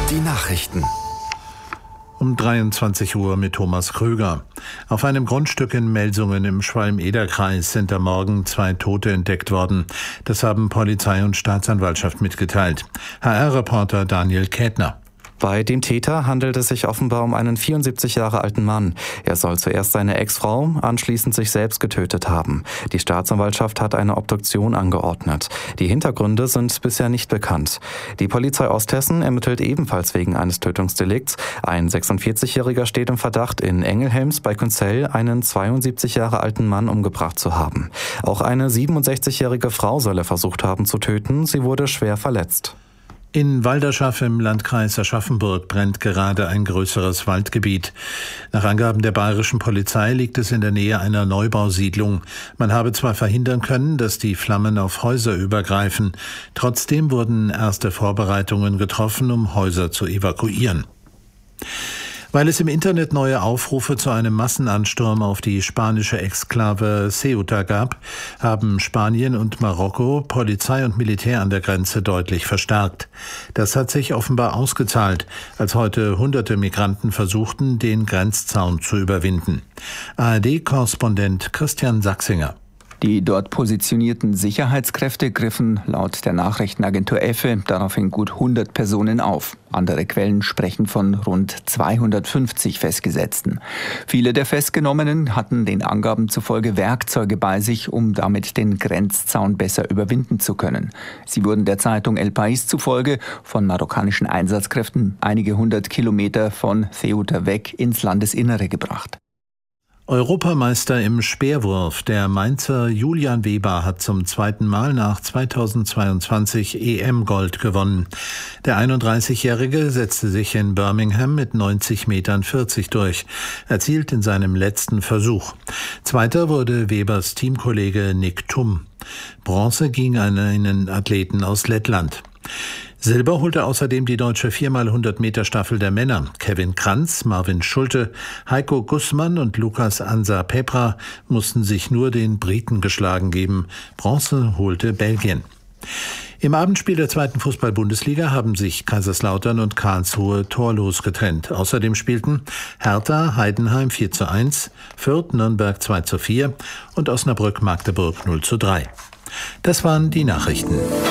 Die Nachrichten. Um 23 Uhr mit Thomas Kröger. Auf einem Grundstück in Melsungen im Schwalm-Eder-Kreis sind am Morgen 2 Tote entdeckt worden. Das haben Polizei und Staatsanwaltschaft mitgeteilt. HR-Reporter Daniel Kätner. Bei dem Täter handelt es sich offenbar um einen 74 Jahre alten Mann. Er soll zuerst seine Ex-Frau, anschließend sich selbst getötet haben. Die Staatsanwaltschaft hat eine Obduktion angeordnet. Die Hintergründe sind bisher nicht bekannt. Die Polizei Osthessen ermittelt ebenfalls wegen eines Tötungsdelikts. Ein 46-Jähriger steht im Verdacht, in Engelhelms bei Künzell einen 72 Jahre alten Mann umgebracht zu haben. Auch eine 67-jährige Frau soll er versucht haben zu töten. Sie wurde schwer verletzt. In Walderschaff im Landkreis Aschaffenburg brennt gerade ein größeres Waldgebiet. Nach Angaben der bayerischen Polizei liegt es in der Nähe einer Neubausiedlung. Man habe zwar verhindern können, dass die Flammen auf Häuser übergreifen. Trotzdem wurden erste Vorbereitungen getroffen, um Häuser zu evakuieren. Weil es im Internet neue Aufrufe zu einem Massenansturm auf die spanische Exklave Ceuta gab, haben Spanien und Marokko Polizei und Militär an der Grenze deutlich verstärkt. Das hat sich offenbar ausgezahlt, als heute Hunderte Migranten versuchten, den Grenzzaun zu überwinden. ARD-Korrespondent Christian Sachsinger. Die dort positionierten Sicherheitskräfte griffen laut der Nachrichtenagentur EFE daraufhin gut 100 Personen auf. Andere Quellen sprechen von rund 250 Festgesetzten. Viele der Festgenommenen hatten den Angaben zufolge Werkzeuge bei sich, um damit den Grenzzaun besser überwinden zu können. Sie wurden der Zeitung El País zufolge von marokkanischen Einsatzkräften einige 100 Kilometer von Ceuta weg ins Landesinnere gebracht. Europameister im Speerwurf, der Mainzer Julian Weber, hat zum zweiten Mal nach 2022 EM-Gold gewonnen. Der 31-Jährige setzte sich in Birmingham mit 90,40 Metern durch, erzielt in seinem letzten Versuch. Zweiter wurde Webers Teamkollege Nick Thum. Bronze ging an einen Athleten aus Lettland. Silber holte außerdem die deutsche 4x100 Meter Staffel der Männer. Kevin Kranz, Marvin Schulte, Heiko Gussmann und Lukas Ansa Pepra mussten sich nur den Briten geschlagen geben. Bronze holte Belgien. Im Abendspiel der 2. Fußball-Bundesliga haben sich Kaiserslautern und Karlsruhe torlos getrennt. Außerdem spielten Hertha Heidenheim 4:1, Fürth Nürnberg 2:4 und Osnabrück Magdeburg 0:3. Das waren die Nachrichten.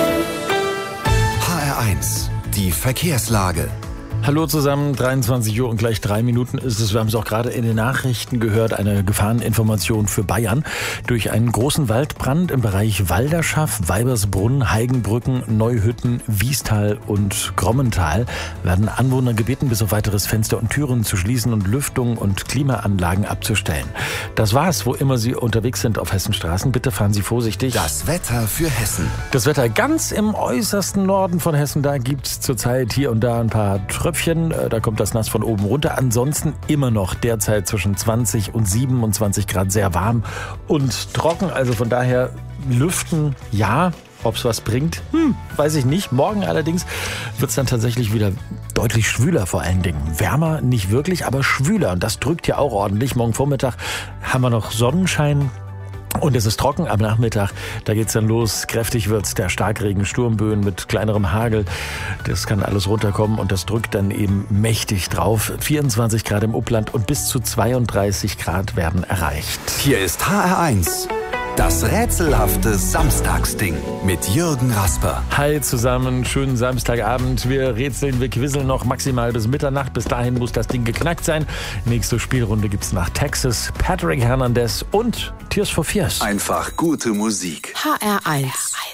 HR1, die Verkehrslage. Hallo zusammen, 23 Uhr und gleich 3 Minuten ist es. Wir haben es auch gerade in den Nachrichten gehört, eine Gefahreninformation für Bayern. Durch einen großen Waldbrand im Bereich Walderschaff, Weibersbrunn, Heigenbrücken, Neuhütten, Wiestal und Grommental werden Anwohner gebeten, bis auf weiteres Fenster und Türen zu schließen und Lüftung und Klimaanlagen abzustellen. Das war's, wo immer Sie unterwegs sind auf Hessenstraßen. Bitte fahren Sie vorsichtig. Das Wetter für Hessen. Das Wetter ganz im äußersten Norden von Hessen, da gibt's zurzeit hier und da ein paar Tröpfchen. Da kommt das Nass von oben runter. Ansonsten immer noch derzeit zwischen 20 und 27 Grad sehr warm und trocken. Also von daher lüften, ja. Ob es was bringt, weiß ich nicht. Morgen allerdings wird es dann tatsächlich wieder deutlich schwüler vor allen Dingen. Wärmer nicht wirklich, aber schwüler. Und das drückt ja auch ordentlich. Morgen Vormittag haben wir noch Sonnenschein. Und es ist trocken am Nachmittag, da geht's dann los. Kräftig wird's, der Starkregen, Sturmböen mit kleinerem Hagel. Das kann alles runterkommen und das drückt dann eben mächtig drauf. 24 Grad im Upland und bis zu 32 Grad werden erreicht. Hier ist HR1. Das rätselhafte Samstagsding mit Jürgen Rasper. Hi zusammen, schönen Samstagabend. Wir rätseln, wir quizzeln noch maximal bis Mitternacht. Bis dahin muss das Ding geknackt sein. Nächste Spielrunde gibt's nach Texas, Patrick Hernandez und Tears for Fears. Einfach gute Musik. HR1.